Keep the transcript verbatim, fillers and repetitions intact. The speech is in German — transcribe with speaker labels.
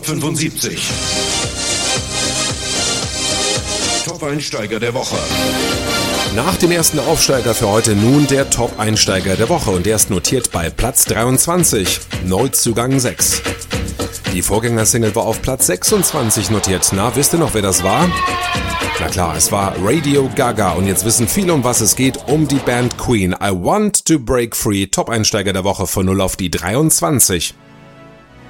Speaker 1: Top fünfundsiebzig. Top-Einsteiger der Woche.
Speaker 2: Nach dem ersten Aufsteiger für heute nun der Top-Einsteiger der Woche und der ist notiert bei Platz dreiundzwanzig, Neuzugang sechs. Die Vorgängersingle war auf Platz sechsundzwanzig notiert. Na, wisst ihr noch, wer das war? Na klar, es war Radio Gaga und jetzt wissen viele, um was es geht, um die Band Queen. I Want to Break Free, Top-Einsteiger der Woche von null auf die dreiundzwanzig.